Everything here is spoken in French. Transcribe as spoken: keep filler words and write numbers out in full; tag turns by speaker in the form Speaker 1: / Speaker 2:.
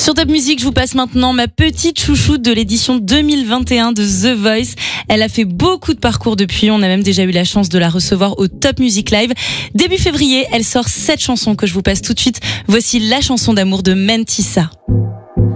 Speaker 1: Sur Top Music, je vous passe maintenant ma petite chouchoute de l'édition deux mille vingt et un de The Voice. Elle a fait beaucoup de parcours depuis. On a même déjà eu la chance de la recevoir au Top Music Live. Début février, elle sort sept chansons que je vous passe tout de suite. Voici la chanson d'amour de Mentissa.